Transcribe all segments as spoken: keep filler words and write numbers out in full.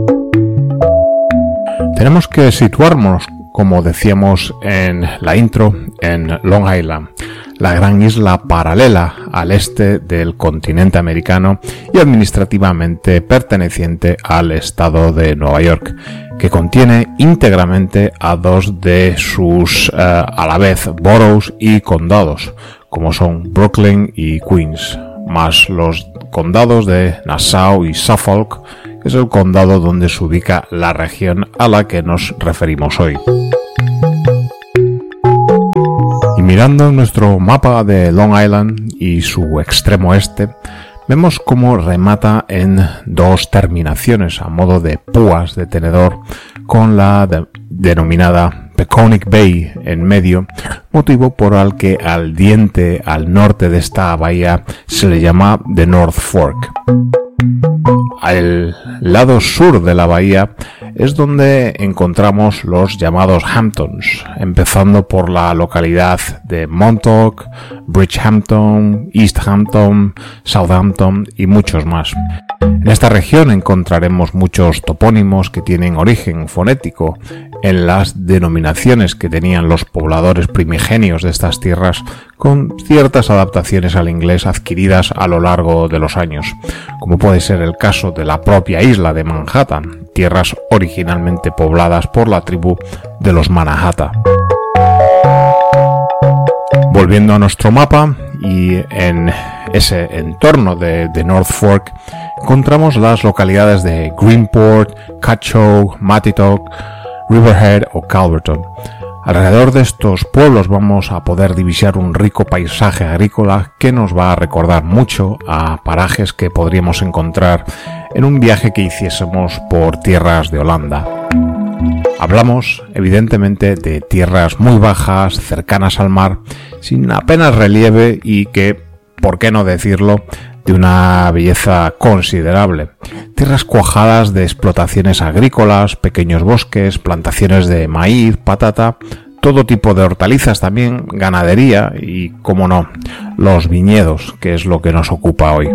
Tenemos que situarnos, como decíamos en la intro, en Long Island, la gran isla paralela al este del continente americano y administrativamente perteneciente al estado de Nueva York, que contiene íntegramente a dos de sus, eh, a la vez, boroughs y condados, como son Brooklyn y Queens, más los condados de Nassau y Suffolk, que es el condado donde se ubica la región a la que nos referimos hoy. Y mirando en nuestro mapa de Long Island y su extremo este, vemos cómo remata en dos terminaciones a modo de púas de tenedor con la de, denominada Peconic Bay en medio, motivo por el que al diente al norte de esta bahía se le llama The North Fork. Al lado sur de la bahía es donde encontramos los llamados Hamptons, empezando por la localidad de Montauk, Bridgehampton, East Hampton, Southampton y muchos más. En esta región encontraremos muchos topónimos que tienen origen fonético en las denominaciones que tenían los pobladores primigenios de estas tierras, con ciertas adaptaciones al inglés adquiridas a lo largo de los años, como puede ser el caso de la propia isla de Manhattan, tierras originalmente pobladas por la tribu de los Manahatta. Volviendo a nuestro mapa, y en ese entorno de, de North Fork encontramos las localidades de Greenport, Cacho, Matitock, Riverhead o Calverton. Alrededor de estos pueblos vamos a poder divisar un rico paisaje agrícola que nos va a recordar mucho a parajes que podríamos encontrar en un viaje que hiciésemos por tierras de Holanda. Hablamos, evidentemente, de tierras muy bajas, cercanas al mar, sin apenas relieve y que, por qué no decirlo, de una belleza considerable. Tierras cuajadas de explotaciones agrícolas, pequeños bosques, plantaciones de maíz, patata, todo tipo de hortalizas también, ganadería y, como no, los viñedos, que es lo que nos ocupa hoy.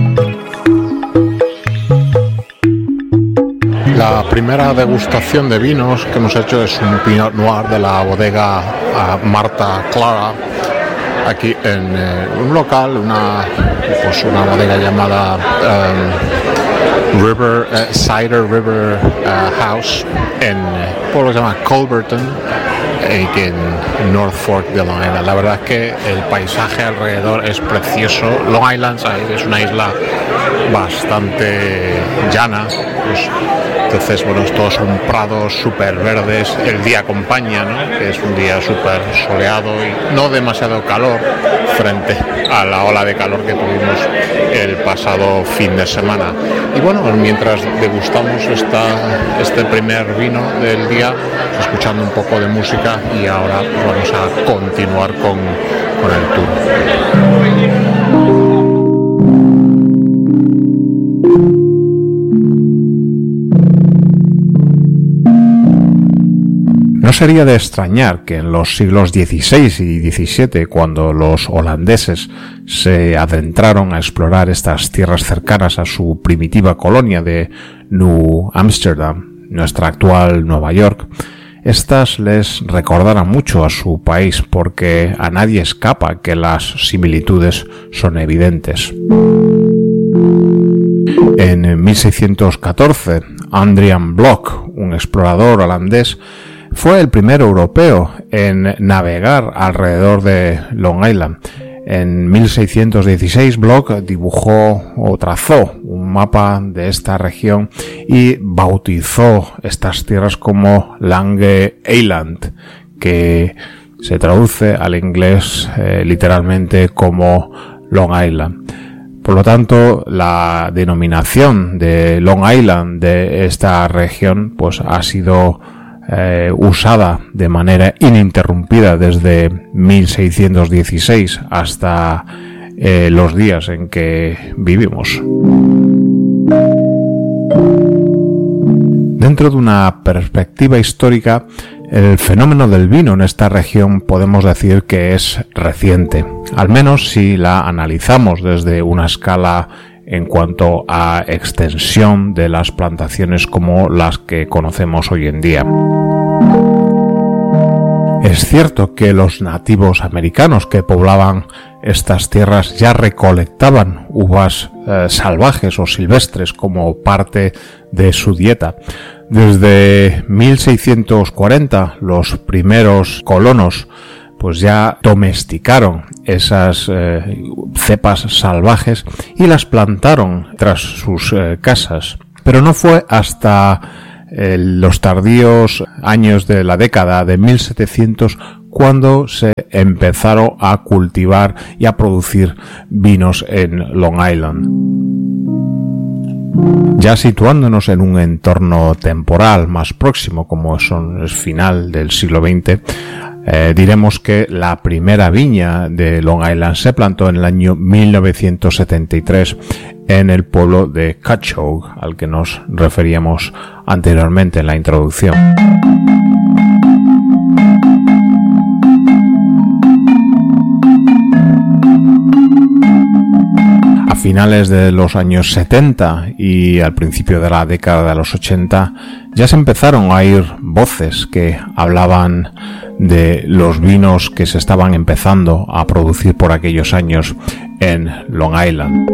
La primera degustación de vinos que hemos hecho es un Pinot Noir de la bodega uh, Marta Clara, aquí en eh, un local, una, pues una bodega llamada um, River uh, Cider River uh, House en un pueblo que se llama Culverton, eh, en North Fork de Long Island. La verdad es que el paisaje alrededor es precioso. Long Island es una isla bastante llana, pues, entonces bueno, todos son prados súper verdes, el día acompaña, ¿no? Que es un día súper soleado y no demasiado calor frente a la ola de calor que tuvimos el pasado fin de semana. Y bueno, mientras degustamos esta, este primer vino del día, escuchando un poco de música, y ahora pues, vamos a continuar con, con el tour. No sería de extrañar que en los siglos dieciséis y diecisiete, cuando los holandeses se adentraron a explorar estas tierras cercanas a su primitiva colonia de New Amsterdam, nuestra actual Nueva York, estas les recordaran mucho a su país, porque a nadie escapa que las similitudes son evidentes. En mil seiscientos catorce, Adriaen Blok, un explorador holandés, fue el primer europeo en navegar alrededor de Long Island. En mil seiscientos dieciséis, Blok dibujó o trazó un mapa de esta región y bautizó estas tierras como Lange Eiland, que se traduce al inglés eh, literalmente como Long Island. Por lo tanto, la denominación de Long Island de esta región pues ha sido Eh, usada de manera ininterrumpida desde mil seiscientos dieciséis hasta eh, los días en que vivimos. Dentro de una perspectiva histórica, el fenómeno del vino en esta región podemos decir que es reciente, al menos si la analizamos desde una escala en cuanto a extensión de las plantaciones como las que conocemos hoy en día. Es cierto que los nativos americanos que poblaban estas tierras ya recolectaban uvas eh, salvajes o silvestres como parte de su dieta. Desde mil seiscientos cuarenta los primeros colonos pues ya domesticaron esas eh, cepas salvajes y las plantaron tras sus eh, casas. Pero no fue hasta eh, los tardíos años de la década de mil setecientos cuando se empezaron a cultivar y a producir vinos en Long Island. Ya situándonos en un entorno temporal más próximo, como son el final del siglo veinte, eh, diremos que la primera viña de Long Island se plantó en el año mil novecientos setenta y tres en el pueblo de Cutchogue, al que nos referíamos anteriormente en la introducción. A finales de los años setenta y al principio de la década de los ochenta ya se empezaron a oír voces que hablaban de los vinos que se estaban empezando a producir por aquellos años en Long Island.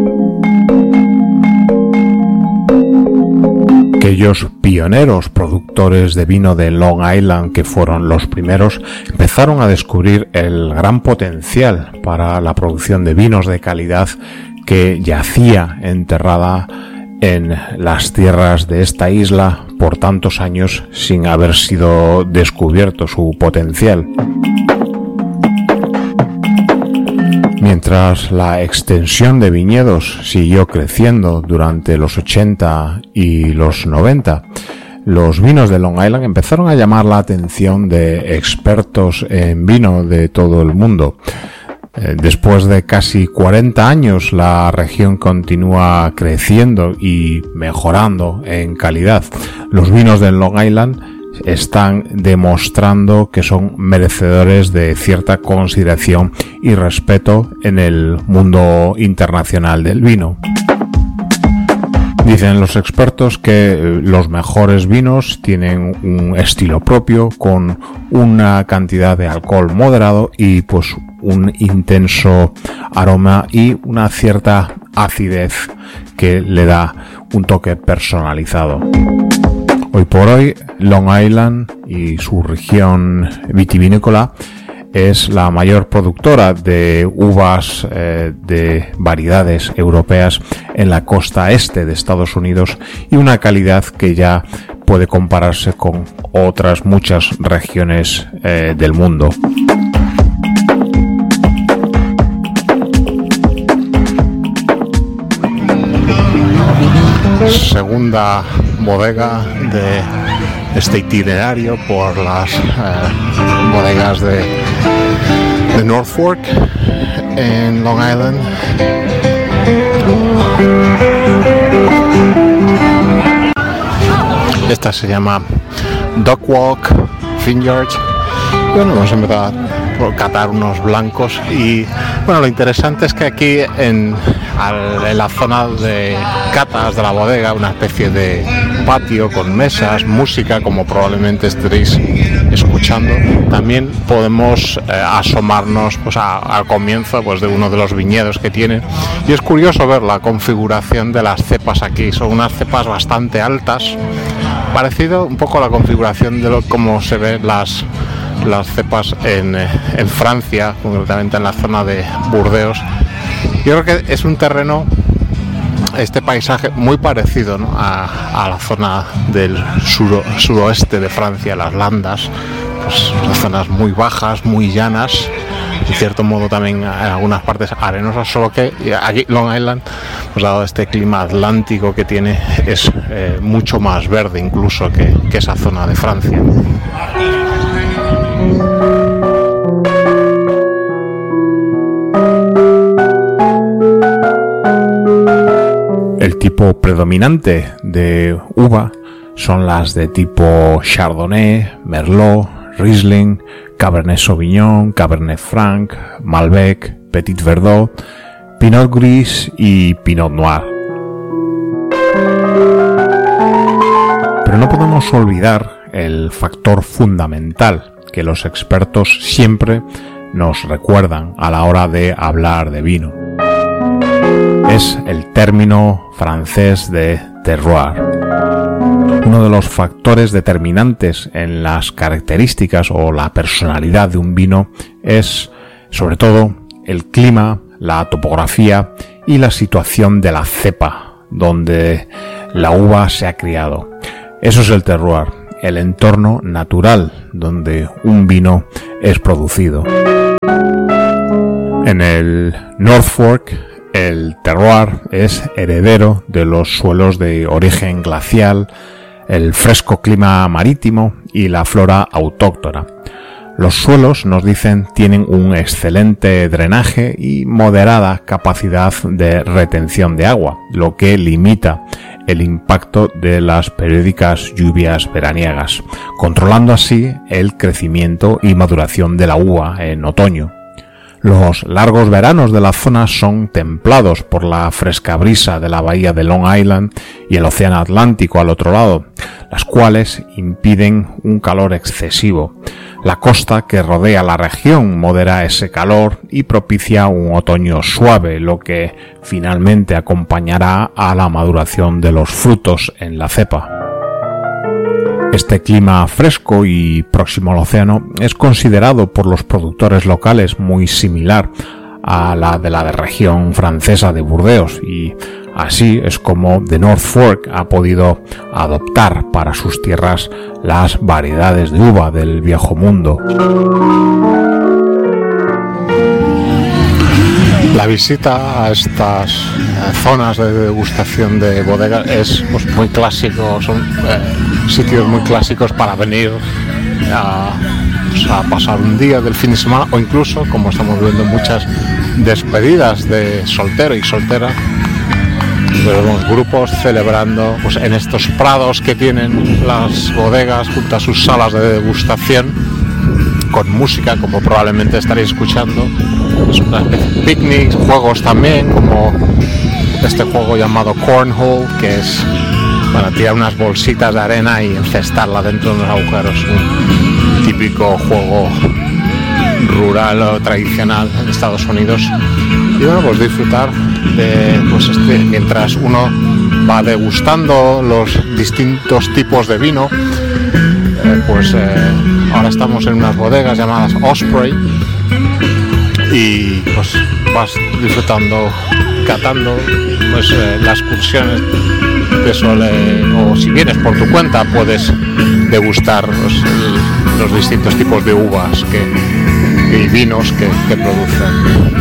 Aquellos pioneros productores de vino de Long Island, que fueron los primeros, empezaron a descubrir el gran potencial para la producción de vinos de calidad que yacía enterrada en las tierras de esta isla por tantos años sin haber sido descubierto su potencial. Mientras la extensión de viñedos siguió creciendo durante los ochenta y los noventa, los vinos de Long Island empezaron a llamar la atención de expertos en vino de todo el mundo. Después de casi cuarenta años, la región continúa creciendo y mejorando en calidad. Los vinos de Long Island están demostrando que son merecedores de cierta consideración y respeto en el mundo internacional del vino. Dicen los expertos que los mejores vinos tienen un estilo propio, con una cantidad de alcohol moderado y pues un intenso aroma y una cierta acidez que le da un toque personalizado. Hoy por hoy, Long Island y su región vitivinícola es la mayor productora de uvas eh, de variedades europeas en la costa este de Estados Unidos y una calidad que ya puede compararse con otras muchas regiones eh, del mundo. Segunda bodega de este itinerario por las eh, bodegas de, de North Fork en Long Island. Esta se llama Duckwalk Vineyard. Bueno, vamos a empezar por catar unos blancos y bueno, lo interesante es que aquí en, al, en la zona de catas de la bodega, una especie de patio con mesas, música, como probablemente estaréis escuchando. También podemos eh, asomarnos pues a, al comienzo pues de uno de los viñedos que tiene, y es curioso ver la configuración de las cepas aquí. Son unas cepas bastante altas, parecido un poco a la configuración de lo como se ven las las cepas en, en Francia, concretamente en la zona de Burdeos. Yo creo que es un terreno, este paisaje muy parecido, ¿no?, a, a la zona del sur, suroeste de Francia, las Landas, pues las zonas muy bajas, muy llanas, en cierto modo también en algunas partes arenosas, solo que aquí Long Island, pues dado este clima atlántico que tiene, es eh, mucho más verde incluso que, que esa zona de Francia. El tipo predominante de uva son las de tipo Chardonnay, Merlot, Riesling, Cabernet Sauvignon, Cabernet Franc, Malbec, Petit Verdot, Pinot Gris y Pinot Noir. debemos olvidar el factor fundamental que los expertos siempre nos recuerdan a la hora de hablar de vino. Es el término francés de terroir. Uno de los factores determinantes en las características o la personalidad de un vino es, sobre todo, el clima, la topografía y la situación de la cepa donde la uva se ha criado. Eso es el terroir, el entorno natural donde un vino es producido. En el North Fork, el terroir es heredero de los suelos de origen glacial, el fresco clima marítimo y la flora autóctona. Los suelos, nos dicen, tienen un excelente drenaje y moderada capacidad de retención de agua, lo que limita el impacto de las periódicas lluvias veraniegas, controlando así el crecimiento y maduración de la uva en otoño. Los largos veranos de la zona son templados por la fresca brisa de la bahía de Long Island y el océano Atlántico al otro lado, las cuales impiden un calor excesivo. La costa que rodea la región modera ese calor y propicia un otoño suave, lo que finalmente acompañará a la maduración de los frutos en la cepa. Este clima fresco y próximo al océano es considerado por los productores locales muy similar a la de la región francesa de Burdeos, y así es como The North Fork ha podido adoptar para sus tierras las variedades de uva del viejo mundo. La visita a estas eh, zonas de degustación de bodegas es pues, muy clásico, son eh, sitios muy clásicos para venir a, pues, a pasar un día del fin de semana, o incluso, como estamos viendo, muchas despedidas de soltero y soltera. Vemos grupos celebrando pues, en estos prados que tienen las bodegas junto a sus salas de degustación, con música, como probablemente estaréis escuchando. Es una especie de picnics, juegos también, como este juego llamado Cornhole, que es para tirar unas bolsitas de arena y encestarla dentro de unos agujeros. Un típico juego rural o tradicional en Estados Unidos. Y bueno, pues disfrutar de, pues este, mientras uno va degustando los distintos tipos de vino. Eh, pues eh, ahora estamos en unas bodegas llamadas Osprey y pues vas disfrutando, catando pues eh, las excursiones que suele, o si vienes por tu cuenta puedes degustar los, los distintos tipos de uvas que, y vinos que, que producen.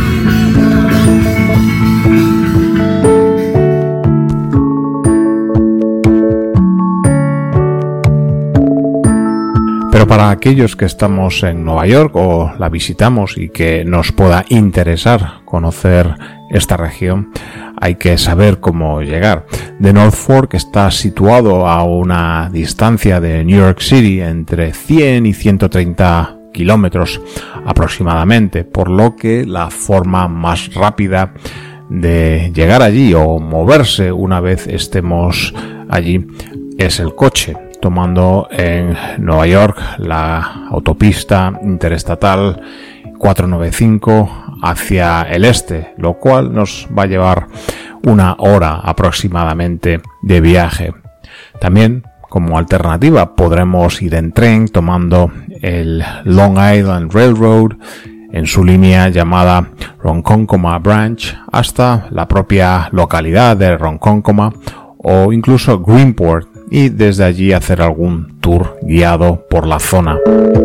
Pero para aquellos que estamos en Nueva York o la visitamos y que nos pueda interesar conocer esta región, hay que saber cómo llegar. The North Fork está situado a una distancia de New York City entre cien y ciento treinta kilómetros aproximadamente, por lo que la forma más rápida de llegar allí o moverse una vez estemos allí es el coche, tomando en Nueva York la autopista interestatal cuatrocientos noventa y cinco hacia el este, lo cual nos va a llevar una hora aproximadamente de viaje. También, como alternativa, podremos ir en tren tomando el Long Island Railroad en su línea llamada Ronkonkoma Branch hasta la propia localidad de Ronkonkoma o incluso Greenport, y desde allí hacer algún tour guiado por la zona.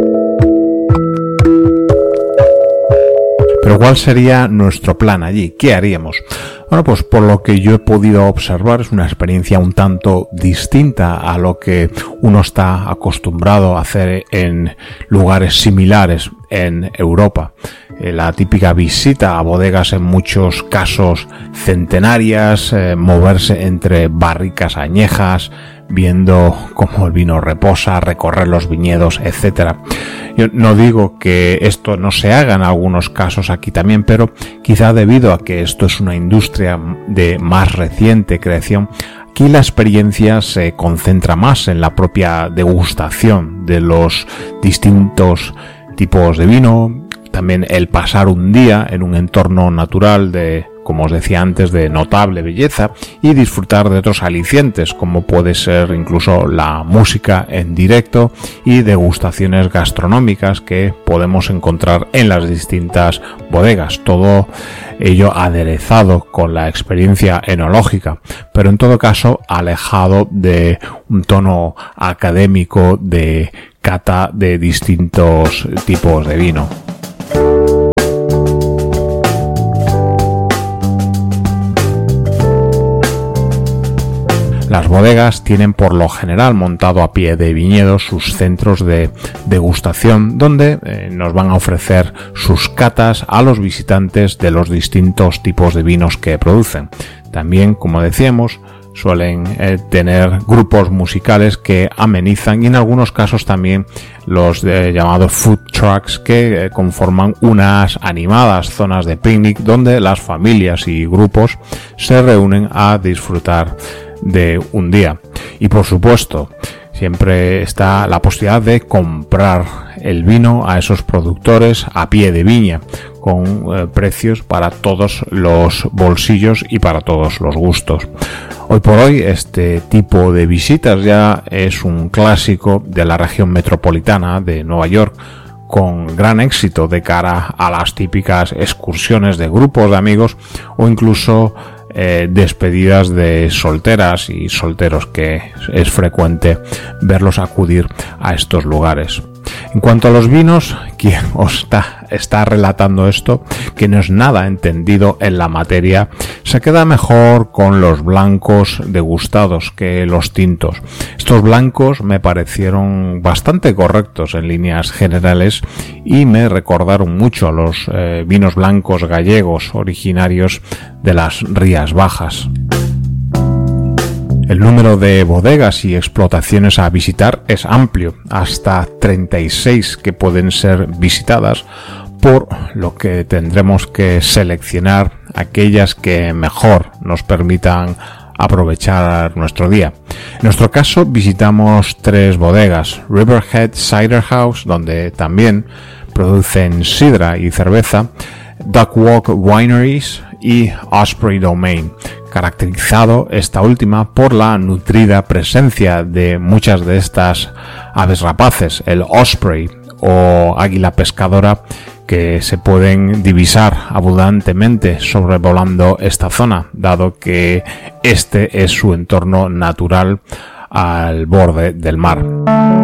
Pero ¿cuál sería nuestro plan allí? ¿Qué haríamos? Bueno, pues por lo que yo he podido observar es una experiencia un tanto distinta a lo que uno está acostumbrado a hacer en lugares similares en Europa. Eh, la típica visita a bodegas, en muchos casos centenarias, eh, moverse entre barricas añejas, viendo cómo el vino reposa, recorrer los viñedos, etcétera. Yo no digo que esto no se haga en algunos casos aquí también, pero quizá debido a que esto es una industria de más reciente creación, aquí la experiencia se concentra más en la propia degustación de los distintos tipos de vino, también el pasar un día en un entorno natural de, como os decía antes, de notable belleza y disfrutar de otros alicientes como puede ser incluso la música en directo y degustaciones gastronómicas que podemos encontrar en las distintas bodegas. Todo ello aderezado con la experiencia enológica, pero en todo caso alejado de un tono académico de cata de distintos tipos de vino. Las bodegas tienen por lo general montado a pie de viñedos sus centros de degustación donde eh, nos van a ofrecer sus catas a los visitantes de los distintos tipos de vinos que producen. También, como decíamos, suelen eh, tener grupos musicales que amenizan y en algunos casos también los eh, llamados food trucks que eh, conforman unas animadas zonas de picnic donde las familias y grupos se reúnen a disfrutar de un día. Y por supuesto, siempre está la posibilidad de comprar el vino a esos productores a pie de viña con eh, precios para todos los bolsillos y para todos los gustos. Hoy por hoy este tipo de visitas ya es un clásico de la región metropolitana de Nueva York, con gran éxito de cara a las típicas excursiones de grupos de amigos o incluso Eh, despedidas de solteras y solteros que es frecuente verlos acudir a estos lugares. En cuanto a los vinos, quien os está, está relatando esto, que no es nada entendido en la materia, se queda mejor con los blancos degustados que los tintos. Estos blancos me parecieron bastante correctos en líneas generales y me recordaron mucho a los eh, vinos blancos gallegos originarios de las Rías Bajas. El número de bodegas y explotaciones a visitar es amplio, hasta treinta y seis que pueden ser visitadas, por lo que tendremos que seleccionar aquellas que mejor nos permitan aprovechar nuestro día. En nuestro caso visitamos tres bodegas: Riverhead Cider House, donde también producen sidra y cerveza, Duck Walk Wineries y Osprey Domain, caracterizado esta última por la nutrida presencia de muchas de estas aves rapaces, el osprey o águila pescadora, que se pueden divisar abundantemente sobrevolando esta zona, dado que este es su entorno natural al borde del mar.